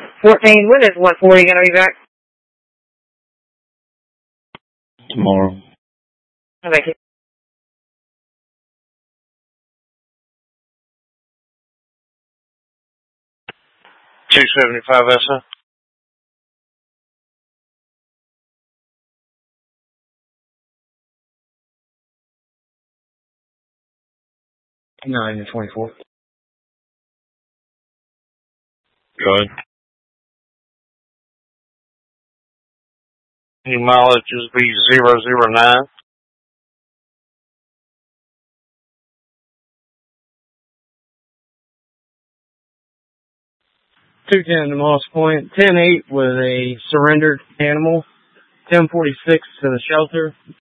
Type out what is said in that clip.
14, when is 140 going to be back? Tomorrow. Thank you. $275 SI. $9.24. Go ahead. Your mileage is be 009. $210 to Moss Point. 10-8 with a surrendered animal. 1046 to the shelter.